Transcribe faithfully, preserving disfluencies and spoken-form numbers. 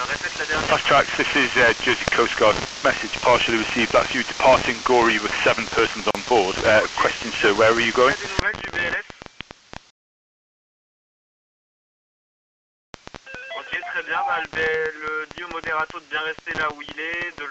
répète la dernière. Fast tracks, this is uh, Jersey Coast Guard. Message partially received. That's you departing Gorey with seven persons on board. Uh, question, sir, where are you going? Des nouvelles du B L S? Ok, très bien. Bah, le, le dit au modérato de bien rester là où il est, de